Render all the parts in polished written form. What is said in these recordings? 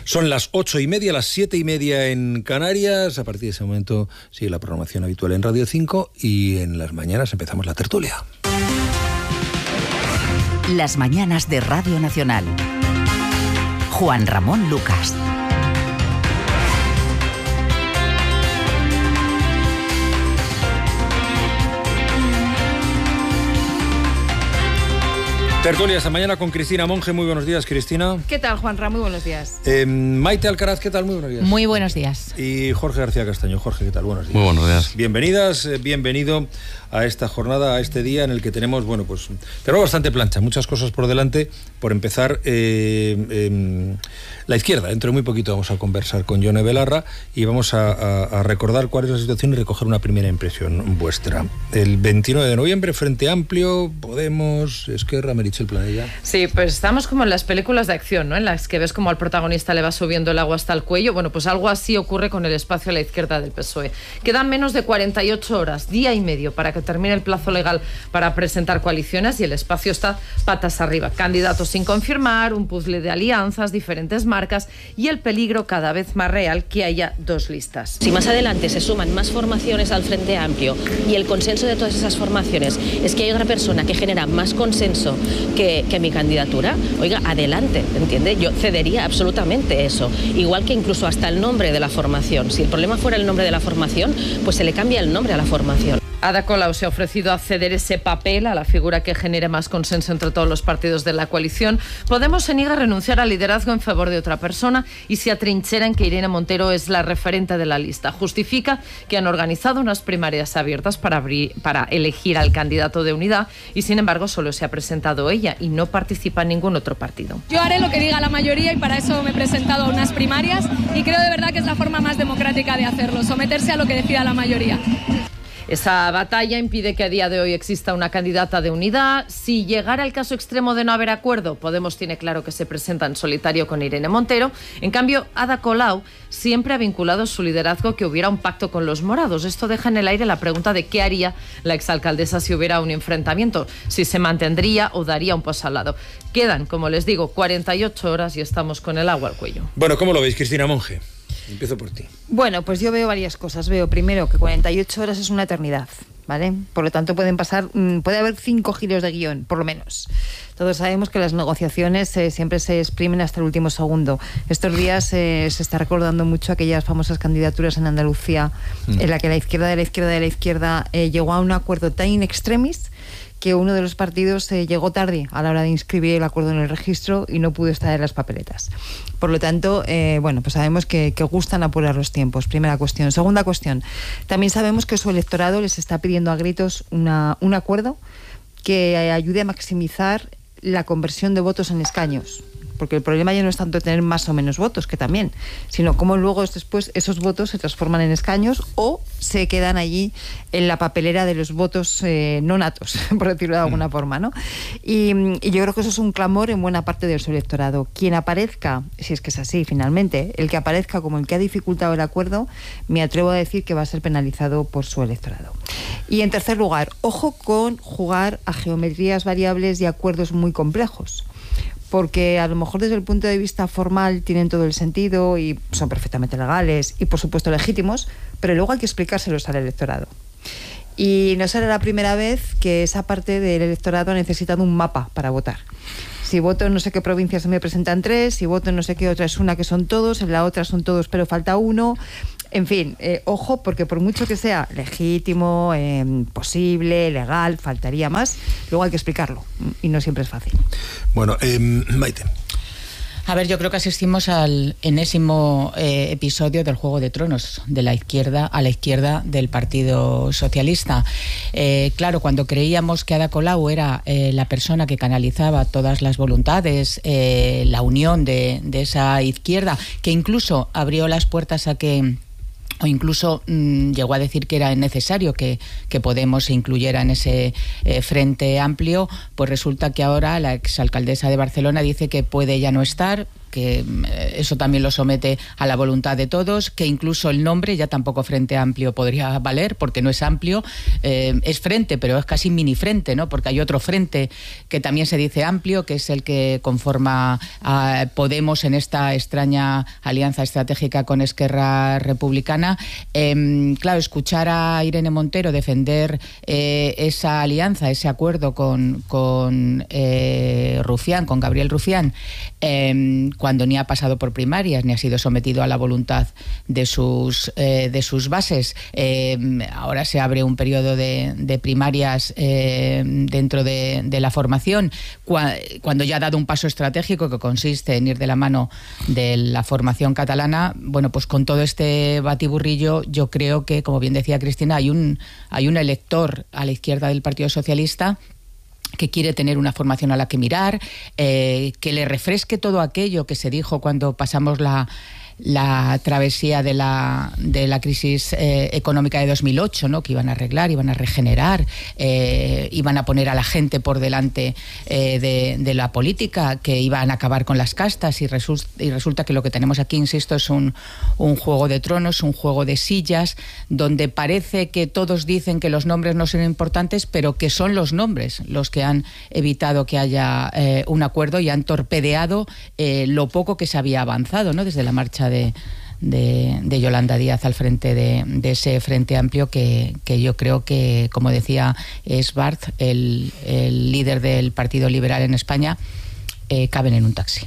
Son las 8:30, las 7:30 en Canarias. A partir de ese momento sigue la programación habitual en Radio 5 y en las mañanas empezamos la tertulia. Las mañanas de Radio Nacional. Juan Ramón Lucas. Tertulia esta mañana con Cristina Monge. Muy buenos días, Cristina. ¿Qué tal, Juanra? Muy buenos días. Maite Alcaraz, ¿qué tal? Muy buenos días. Muy buenos días. Y Jorge García Castaño. Jorge, ¿qué tal? Buenos días. Muy buenos días. Bienvenidas, bienvenido a esta jornada, a este día en el que tenemos, tenemos bastante plancha, muchas cosas por delante. Por empezar, la izquierda. Dentro de muy poquito vamos a conversar con Yone Belarra y vamos a recordar cuál es la situación y recoger una primera impresión vuestra. El 29 de noviembre, Frente Amplio, Podemos, Esquerra, Meritxell Planella. Sí, pues estamos como en las películas de acción, ¿no? En las que ves como al protagonista le va subiendo el agua hasta el cuello. Bueno, pues algo así ocurre con el espacio a la izquierda del PSOE. Quedan menos de 48 horas, día y medio, para que termine el plazo legal para presentar coaliciones y el espacio está patas arriba. Candidatos sin confirmar, un puzzle de alianzas, diferentes marcas y el peligro cada vez más real que haya dos listas. Si más adelante se suman más formaciones al Frente Amplio y el consenso de todas esas formaciones es que hay otra persona que genera más consenso que mi candidatura, oiga, adelante, ¿entiende? Yo cedería absolutamente eso. Igual que incluso hasta el nombre de la formación. Si el problema fuera el nombre de la formación, pues se le cambia el nombre a la formación. Ada Colau se ha ofrecido a ceder ese papel a la figura que genere más consenso entre todos los partidos de la coalición. Podemos se niega a renunciar al liderazgo en favor de otra persona y se atrinchera en que Irene Montero es la referente de la lista. Justifica que han organizado unas primarias abiertas para elegir al candidato de unidad y sin embargo solo se ha presentado ella y no participa en ningún otro partido. Yo haré lo que diga la mayoría y para eso me he presentado a unas primarias y creo de verdad que es la forma más democrática de hacerlo, someterse a lo que decida la mayoría. Esa batalla impide que a día de hoy exista una candidata de unidad. Si llegara el caso extremo de no haber acuerdo, Podemos tiene claro que se presenta en solitario con Irene Montero. En cambio, Ada Colau siempre ha vinculado su liderazgo que hubiera un pacto con los morados. Esto deja en el aire la pregunta de qué haría la exalcaldesa si hubiera un enfrentamiento, si se mantendría o daría un paso al lado. Quedan, como les digo, 48 horas y estamos con el agua al cuello. Bueno, ¿cómo lo veis, Cristina Monge? Empiezo por ti. Bueno, pues yo veo varias cosas. Veo primero que 48 horas es una eternidad, ¿vale? Por lo tanto puede haber 5 giros de guión, por lo menos. Todos sabemos que las negociaciones siempre se exprimen hasta el último segundo. Estos días se está recordando mucho aquellas famosas candidaturas en Andalucía en la que la izquierda llegó a un acuerdo tan in extremis que uno de los partidos llegó tarde a la hora de inscribir el acuerdo en el registro y no pudo estar en las papeletas. Por lo tanto, pues sabemos que gustan apurar los tiempos. Primera cuestión. Segunda cuestión. También sabemos que su electorado les está pidiendo a gritos un acuerdo que ayude a maximizar la conversión de votos en escaños. Porque el problema ya no es tanto tener más o menos votos, que también, sino cómo luego después esos votos se transforman en escaños o se quedan allí en la papelera de los votos no natos, por decirlo de alguna forma, ¿no? Y yo creo que eso es un clamor en buena parte de su electorado. Quien aparezca, si es que es así finalmente, el que aparezca como el que ha dificultado el acuerdo, me atrevo a decir que va a ser penalizado por su electorado. Y en tercer lugar, ojo con jugar a geometrías variables y acuerdos muy complejos. Porque a lo mejor desde el punto de vista formal tienen todo el sentido y son perfectamente legales y por supuesto legítimos, pero luego hay que explicárselos al electorado. Y no será la primera vez que esa parte del electorado ha necesitado un mapa para votar. Si voto en no sé qué provincia se me presentan 3, si voto en no sé qué otra es una que son todos, en la otra son todos pero falta uno. En fin, ojo, porque por mucho que sea legítimo, posible, legal, faltaría más, luego hay que explicarlo y no siempre es fácil. Bueno, Maite. A ver, yo creo que asistimos al enésimo episodio del Juego de Tronos, de la izquierda a la izquierda del Partido Socialista. Claro, cuando creíamos que Ada Colau era la persona que canalizaba todas las voluntades, la unión de esa izquierda, que incluso abrió las puertas a que o incluso llegó a decir que era necesario que Podemos se incluyera en ese Frente Amplio, pues resulta que ahora la exalcaldesa de Barcelona dice que puede ya no estar, que eso también lo somete a la voluntad de todos, que incluso el nombre ya tampoco Frente Amplio podría valer, porque no es amplio, es frente, pero es casi mini frente, ¿no? Porque hay otro frente que también se dice amplio, que es el que conforma a Podemos en esta extraña alianza estratégica con Esquerra Republicana. Claro, escuchar a Irene Montero defender esa alianza, ese acuerdo con Rufián, con Gabriel Rufián, cuando ni ha pasado por primarias, ni ha sido sometido a la voluntad de sus bases. Ahora se abre un periodo de primarias dentro de la formación, cuando ya ha dado un paso estratégico que consiste en ir de la mano de la formación catalana. Bueno, pues con todo este batiburrillo, yo creo que, como bien decía Cristina, hay un elector a la izquierda del Partido Socialista que quiere tener una formación a la que mirar, que le refresque todo aquello que se dijo cuando pasamos la travesía de la crisis económica de 2008, ¿no? Que iban a arreglar, iban a regenerar, iban a poner a la gente por delante de la política, que iban a acabar con las castas, y resulta que lo que tenemos aquí, insisto, es un juego de tronos, un juego de sillas, donde parece que todos dicen que los nombres no son importantes, pero que son los nombres los que han evitado que haya un acuerdo y han torpedeado lo poco que se había avanzado, ¿no? Desde la marcha de Yolanda Díaz al frente de ese Frente Amplio, que yo creo que, como decía Esbart, el líder del Partido Liberal en España, caben en un taxi.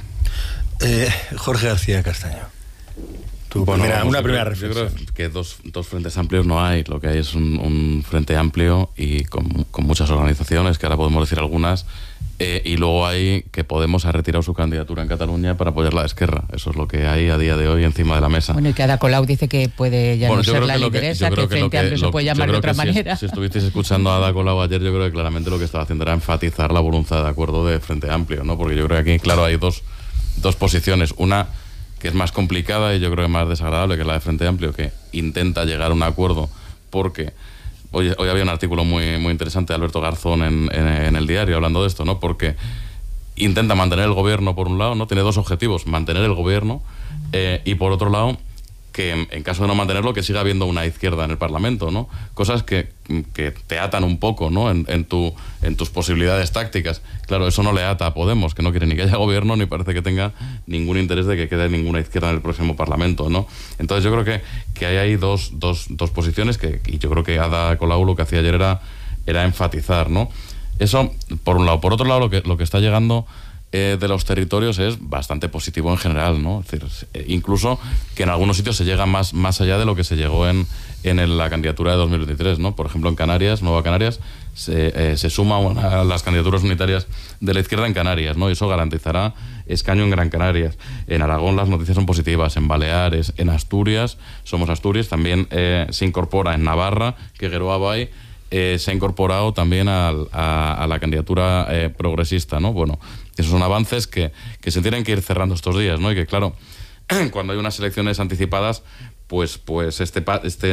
Jorge García Castaño. Bueno, una primera reflexión. Yo creo que dos frentes amplios no hay. Lo que hay es un frente amplio y con muchas organizaciones, que ahora podemos decir algunas, y luego hay que Podemos ha retirado su candidatura en Cataluña para apoyar la de Esquerra. Eso es lo que hay a día de hoy encima de la mesa. Bueno, y que Ada Colau dice que puede ya no ser la lideresa, que el Frente Amplio se puede llamar de otra manera. Si estuvisteis escuchando a Ada Colau ayer, yo creo que claramente lo que estaba haciendo era enfatizar la voluntad de acuerdo de Frente Amplio, ¿no? Porque yo creo que aquí, claro, hay dos posiciones. Una que es más complicada y yo creo que más desagradable, que es la de Frente Amplio, que intenta llegar a un acuerdo porque... Hoy había un artículo muy, muy interesante de Alberto Garzón en El Diario hablando de esto, ¿no? Porque intenta mantener el gobierno, por un lado, ¿no? Tiene dos objetivos: mantener el gobierno y, por otro lado, que en caso de no mantenerlo, que siga habiendo una izquierda en el Parlamento, ¿no? Cosas que te atan un poco, ¿no? En tus posibilidades tácticas. Claro, eso no le ata a Podemos, que no quiere ni que haya gobierno, ni parece que tenga ningún interés de que quede ninguna izquierda en el próximo Parlamento, ¿no? Entonces yo creo que hay ahí dos posiciones y yo creo que Ada Colau lo que hacía ayer era enfatizar, ¿no? Eso, por un lado. Por otro lado, lo que está llegando de los territorios es bastante positivo en general, ¿no? Es decir, incluso que en algunos sitios se llega más allá de lo que se llegó en la candidatura de 2023, ¿no? Por ejemplo, en Canarias, Nueva Canarias, se suma a las candidaturas unitarias de la izquierda en Canarias, ¿no? Y eso garantizará escaño en Gran Canarias. En Aragón las noticias son positivas, en Baleares, en Asturias, somos Asturias, también se incorpora en Navarra, que Geroa Bay se ha incorporado también a la candidatura progresista, ¿no? Bueno, esos son avances que se tienen que ir cerrando estos días, ¿no? Y que, claro, cuando hay unas elecciones anticipadas, pues este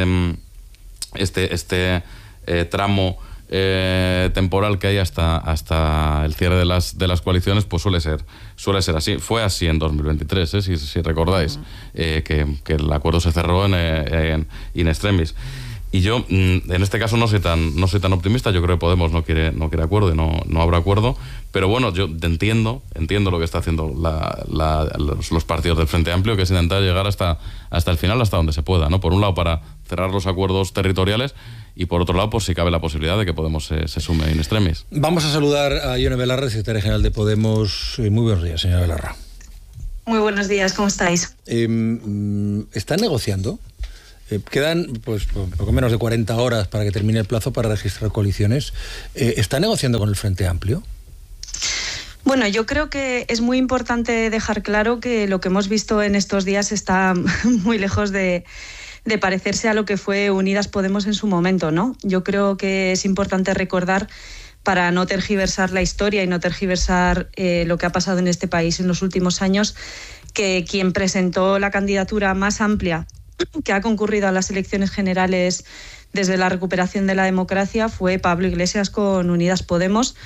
tramo temporal que hay hasta el cierre de las coaliciones, pues suele ser así. Fue así en 2023, si recordáis, que el acuerdo se cerró en in extremis. Y yo, en este caso, no soy tan optimista. Yo creo que Podemos no quiere acuerdo y no habrá acuerdo. Pero bueno, yo entiendo lo que está haciendo los partidos del Frente Amplio, que es intentar llegar hasta el final, hasta donde se pueda, ¿no? Por un lado, para cerrar los acuerdos territoriales, y por otro lado, por si cabe la posibilidad de que Podemos se sume in extremis. Vamos a saludar a Ione Belarra, secretaria general de Podemos. Muy buenos días, señora Belarra. Muy buenos días, ¿cómo estáis? ¿Están negociando? Quedan pues poco menos de 40 horas para que termine el plazo para registrar coaliciones. ¿Está negociando con el Frente Amplio? Bueno, yo creo que es muy importante dejar claro que lo que hemos visto en estos días está muy lejos de parecerse a lo que fue Unidas Podemos en su momento, ¿no? Yo creo que es importante recordar, para no tergiversar la historia y no tergiversar lo que ha pasado en este país en los últimos años, que quien presentó la candidatura más amplia que ha concurrido a las elecciones generales desde la recuperación de la democracia fue Pablo Iglesias con Unidas Podemos.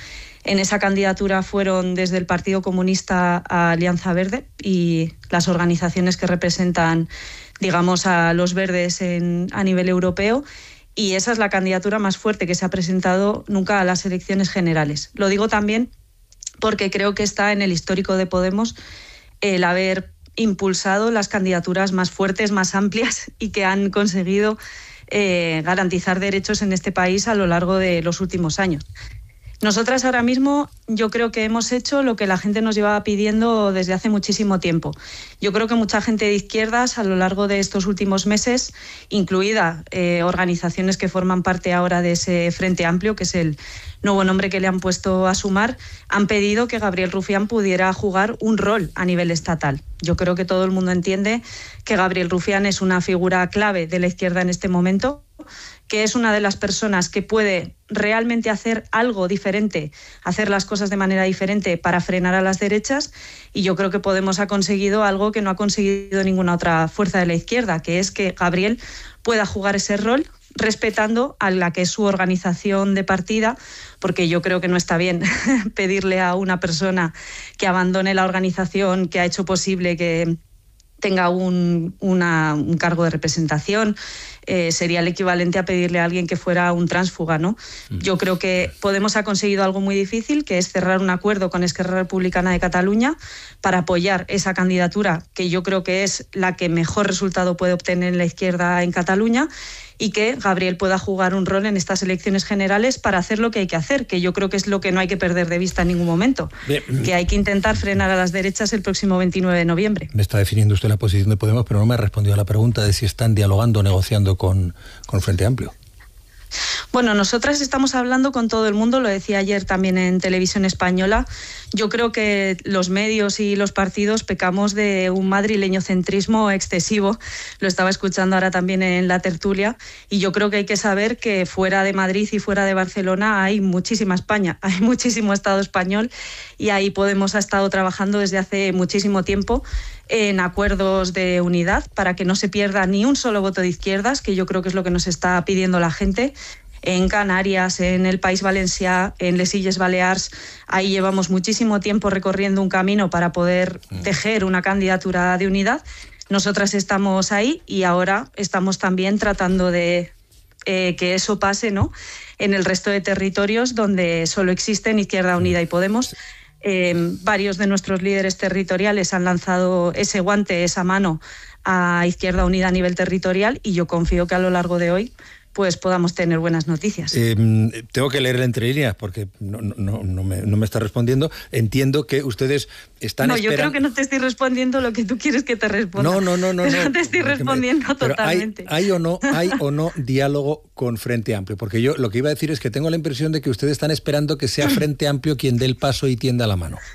En esa candidatura fueron desde el Partido Comunista a Alianza Verde y las organizaciones que representan, digamos, a los verdes a nivel europeo. Y esa es la candidatura más fuerte que se ha presentado nunca a las elecciones generales. Lo digo también porque creo que está en el histórico de Podemos el haber impulsado las candidaturas más fuertes, más amplias y que han conseguido garantizar derechos en este país a lo largo de los últimos años. Nosotras ahora mismo yo creo que hemos hecho lo que la gente nos llevaba pidiendo desde hace muchísimo tiempo. Yo creo que mucha gente de izquierdas a lo largo de estos últimos meses, incluida organizaciones que forman parte ahora de ese Frente Amplio, que es el nuevo nombre que le han puesto a Sumar, han pedido que Gabriel Rufián pudiera jugar un rol a nivel estatal. Yo creo que todo el mundo entiende que Gabriel Rufián es una figura clave de la izquierda en este momento, que es una de las personas que puede realmente hacer algo diferente, hacer las cosas de manera diferente para frenar a las derechas, y yo creo que Podemos ha conseguido algo que no ha conseguido ninguna otra fuerza de la izquierda, que es que Gabriel pueda jugar ese rol respetando a la que es su organización de partida, porque yo creo que no está bien pedirle a una persona que abandone la organización que ha hecho posible que tenga un cargo de representación. Sería el equivalente a pedirle a alguien que fuera un tránsfuga, ¿no? Yo creo que Podemos ha conseguido algo muy difícil, que es cerrar un acuerdo con Esquerra Republicana de Cataluña para apoyar esa candidatura, que yo creo que es la que mejor resultado puede obtener la izquierda en Cataluña, y que Gabriel pueda jugar un rol en estas elecciones generales para hacer lo que hay que hacer, que yo creo que es lo que no hay que perder de vista en ningún momento, que hay que intentar frenar a las derechas el próximo 29 de noviembre. Me está definiendo usted la posición de Podemos, pero no me ha respondido a la pregunta de si están dialogando o negociando con Frente Amplio. Bueno, nosotras estamos hablando con todo el mundo, lo decía ayer también en Televisión Española. Yo creo que los medios y los partidos pecamos de un madrileñocentrismo excesivo. Lo estaba escuchando ahora también en la tertulia, y yo creo que hay que saber que fuera de Madrid y fuera de Barcelona hay muchísima España, hay muchísimo Estado español, y ahí Podemos ha estado trabajando desde hace muchísimo tiempo en acuerdos de unidad para que no se pierda ni un solo voto de izquierdas, que yo creo que es lo que nos está pidiendo la gente. En Canarias, en el País Valencià, en les Illes Balears, ahí llevamos muchísimo tiempo recorriendo un camino para poder tejer una candidatura de unidad. Nosotras estamos ahí y ahora estamos también tratando de que eso pase, ¿no?, en el resto de territorios donde solo existen Izquierda Unida y Podemos. Varios de nuestros líderes territoriales han lanzado ese guante, esa mano a Izquierda Unida a nivel territorial, y yo confío que a lo largo de hoy pues podamos tener buenas noticias. Tengo que leer entre líneas porque no me está respondiendo. Entiendo que ustedes están esperando... yo creo que no te estoy respondiendo lo que tú quieres que te responda. No te estoy respondiendo totalmente. ¿Hay o no diálogo con Frente Amplio? Porque yo lo que iba a decir es que tengo la impresión de que ustedes están esperando que sea Frente Amplio quien dé el paso y tienda la mano.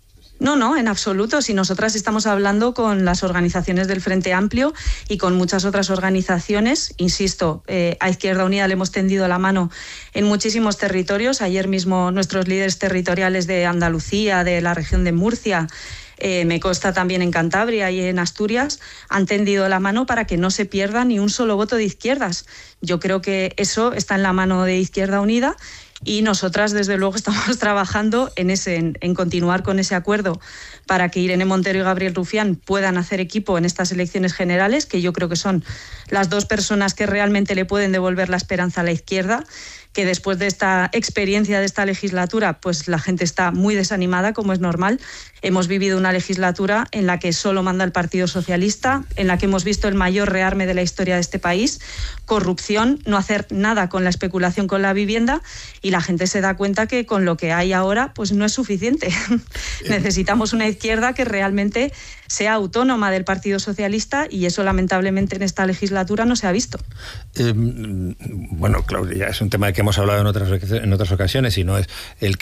No, en absoluto. Si nosotras estamos hablando con las organizaciones del Frente Amplio y con muchas otras organizaciones, insisto, a Izquierda Unida le hemos tendido la mano en muchísimos territorios. Ayer mismo nuestros líderes territoriales de Andalucía, de la región de Murcia, me consta también en Cantabria y en Asturias, han tendido la mano para que no se pierda ni un solo voto de izquierdas. Yo creo que eso está en la mano de Izquierda Unida. Y nosotras, desde luego, estamos trabajando en continuar con ese acuerdo para que Irene Montero y Gabriel Rufián puedan hacer equipo en estas elecciones generales, que yo creo que son las dos personas que realmente le pueden devolver la esperanza a la izquierda, que después de esta experiencia de esta legislatura, pues la gente está muy desanimada, como es normal. Hemos vivido una legislatura en la que solo manda el Partido Socialista, en la que hemos visto el mayor rearme de la historia de este país, corrupción, no hacer nada con la especulación con la vivienda, y la gente se da cuenta que con lo que hay ahora pues no es suficiente. Necesitamos una izquierda que realmente sea autónoma del Partido Socialista, y eso lamentablemente en esta legislatura no se ha visto. Bueno, Claudia, es un tema del que hemos hablado en otras ocasiones, y no es el